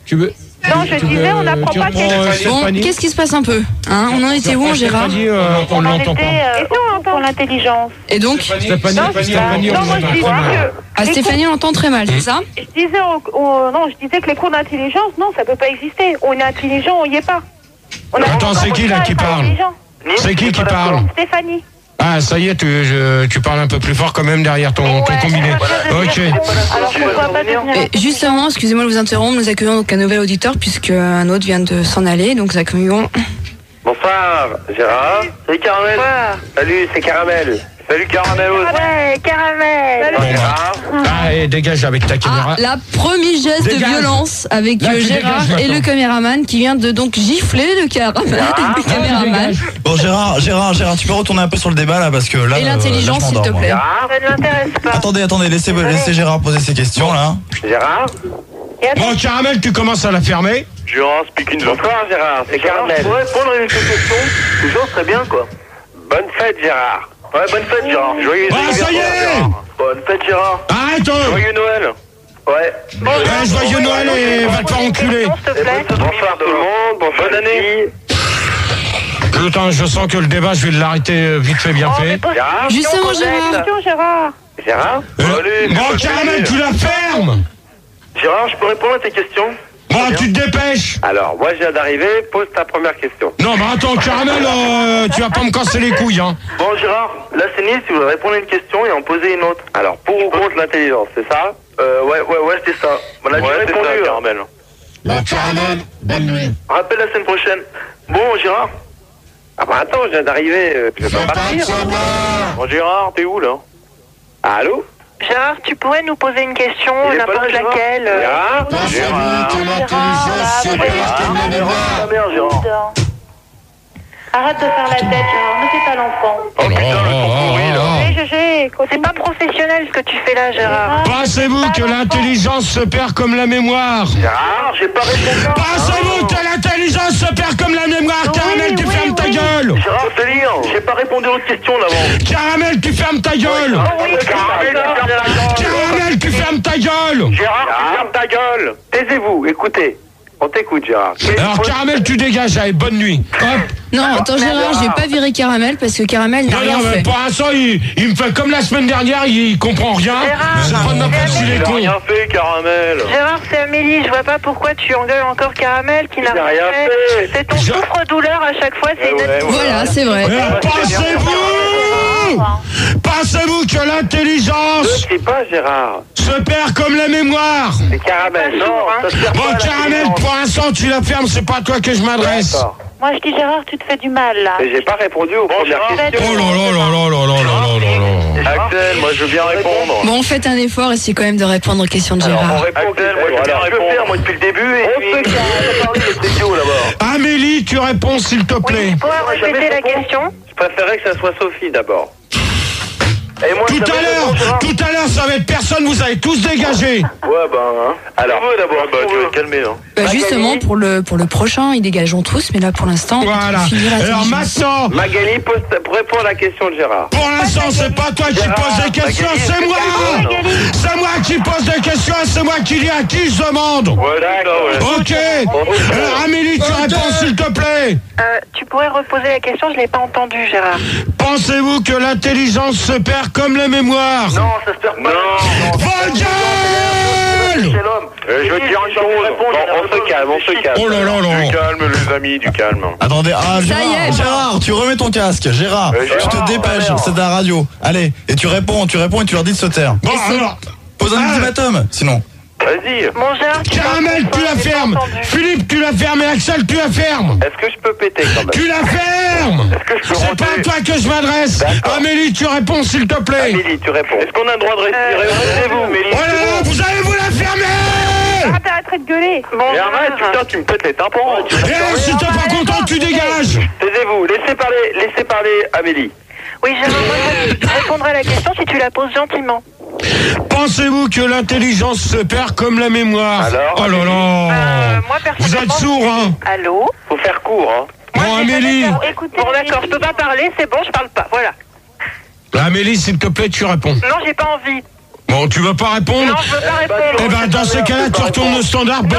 Tu veux... Non, je disais, on n'apprend pas Bon, qu'est-ce qui se passe un peu hein? On en était où, Gérard? On l'entend pas. pour l'intelligence. Et donc Stéphanie, non, moi je disais que... Ah, Stéphanie, on entend très mal, c'est ça? Je disais que les cours d'intelligence, non, ça peut pas exister. On est intelligent, on y est pas. Attends, c'est qui là qui parle? C'est qui parle? Stéphanie. Ah, ça y est, tu parles un peu plus fort quand même derrière ton combiné. Ok. Alors pourquoi pas devenir... Et justement, excusez-moi de vous interrompre, nous accueillons donc un nouvel auditeur puisque un autre vient de s'en aller, donc nous accueillons... Bonsoir, Gérard. Salut Caramel. Bonsoir. Salut, c'est Caramel. Salut Caramel. Ouais, Caramel. Bon, Gérard. Ah, et dégage avec ta caméra. Ah, la premier geste de Dégage. violence avec Là, tu Gérard dégages et le maintenant. caméraman qui vient de donc gifler le caméraman. Bon, Gérard, tu peux retourner un peu sur le débat là parce que là. Et l'intelligence, là, je s'il te m'endors, moi. plaît. Gérard. Ça ne m'intéresse pas. Attendez, laissez Gérard poser ses questions là. Gérard. Bon, Caramel, tu commences à la fermer. Gérard, speak in Bonsoir Gérard, c'est Caramel. Je pourrais répondre à une question. Toujours très bien quoi. Bonne fête Gérard. Ouais, bonne fête Gérard. Joyeux Ah, ça y est. Bonne fête Gérard. Arrête. Joyeux Noël. Ouais. Joyeux Noël et va te faire enculer. S'il te plaît. Bonsoir tout le monde. Bonne année. Attends, je sens que le débat, je vais l'arrêter vite fait, bien fait. Gérard. Justement, Gérard. Gérard. Gérard. Bon, Caramel, tu la fermes. Gérard, je peux répondre à tes questions? Bon, tu te dépêches. Alors, moi je viens d'arriver, pose ta première question. Non, mais attends, Caramel, tu vas pas me casser les couilles, hein. Bon Gérard, là c'est Nice, tu voudrais répondre à une question et en poser une autre. Alors, pour ou contre l'intelligence, c'est ça? Ouais, c'est ça. On a déjà répondu. Ça, Caramel. Caramel, bonne nuit. Rappelle la semaine prochaine. Bon Gérard. Ah bah attends, je viens d'arriver, je vais pas partir. Bon Gérard, t'es où là? Allô? Gérard, tu pourrais nous poser une question, Il est pas n'importe là, Gérard. laquelle. Gérard. Gérard. Arrête de faire la tête, Gérard, ne fais pas l'enfant. Oh putain, le ton pourri là. C'est pas professionnel ce que tu fais là, Gérard. Pensez-vous que l'intelligence se perd comme la mémoire? Gérard, j'ai pas répondu. Pensez-vous que l'intelligence se perd comme la mémoire? Caramel, tu fermes ta gueule. Gérard, c'est lire. J'ai pas répondu aux questions d'avant. Caramel, tu fermes ta gueule. Caramel, tu fermes ta gueule. Gérard, tu fermes ta gueule. Taisez-vous, écoutez. On t'écoute, Gérard. Alors, Caramel, tu dégages. Allez, bonne nuit. Hop. Non, attends, Gérard, je vais pas virer Caramel parce que Caramel n'a rien mais fait. pour l'instant, il me fait comme la semaine dernière, il comprend rien. C'est pas de ma faute s'il est con. rien fait, Caramel. Gérard, c'est Amélie, je vois pas pourquoi tu engueules encore Caramel qui n'a Il a rien fait. C'est ton souffre-douleur à chaque fois, c'est une Voilà, c'est vrai. Pensez-vous que l'intelligence Je sais pas, Gérard. se perd comme la mémoire? C'est Caramel. Non, ça sert Bon, pas à Caramel, l'intelligence. pour l'instant, tu la fermes, c'est pas à toi que je m'adresse. D'accord. Moi, je dis Gérard, tu te fais du mal, là. Mais j'ai pas répondu aux premières questions. Oh là là là là là là là là là. Axel, moi je veux bien répondre. Bon, faites un effort, essayez quand même de répondre aux questions de On Gérard. répond, Axel, moi je veux bien répondre. Moi depuis le début et puis... On fait parler de studio là-bas. Amélie, tu réponds s'il te plaît. Tu pourrais répéter la question? Je préférais que ça soit Sophie d'abord. Et moi, Tout à l'heure, ça va être personne, vous allez tous dégager. Ouais, hein. Alors, d'abord, tu vas te calmer, hein. Bah, justement, pour le prochain, ils dégageront tous, mais là, pour l'instant, Voilà. on finit la Alors maintenant, Magali, pour répondre à la question de Gérard. pour l'instant, c'est pas toi qui poses des questions, Magali, c'est moi. Magali. C'est moi qui pose des questions et c'est moi qui dis à qui je demande. Ouais, d'accord, Ok. Alors Amélie, tu réponds s'il te plaît. Tu pourrais reposer la question, je l'ai pas entendue, Gérard. Pensez-vous que l'intelligence se perd comme la mémoire? Non, ça se perd pas. Non. Vos gueules! C'est l'homme. Je veux dire une chose. On se calme, on se calme. Oh là là là. Du calme, les amis, du calme. Attendez, Ça y est, Gérard, tu remets ton casque. Gérard, tu te Gérard, dépêches, merde. c'est de la radio. Allez, et tu réponds et tu leur dis de se taire. Bon alors, Pose un ultimatum, sinon. Vas-y. Mon Gérard, Caramel, tu la fermes. Philippe, tu la fermes et Axel, tu la fermes. Est-ce que je peux péter quand même? Tu la fermes. Est-ce que je peux C'est pas à monter? toi que je m'adresse. D'accord. Amélie, tu réponds s'il te plaît. Amélie, tu réponds. Est-ce qu'on a le droit de respirer? Taisez-vous, Amélie. Oh là là, vous allez vous la fermer. arrêterai de gueuler. Bon, Mais arrête, putain, tu me pètes les tympans. Eh, si t'es pas content, tu dégages. Taisez-vous, laissez parler Amélie. oui, Gérard, moi, je répondrai à la question si tu la poses gentiment. Pensez-vous que l'intelligence se perd comme la mémoire? Alors, oh là là. Moi, Vous êtes sourd, hein? Allô? Faut faire court, hein. Bon, Amélie. Écoutez, bon, d'accord, je peux pas parler, c'est bon, je parle pas, voilà. Amélie, s'il te plaît, tu réponds. Non, j'ai pas envie. Bon, tu veux pas répondre? Non, je veux pas répondre. Eh ben, dans ces cas-là, tu retournes au standard.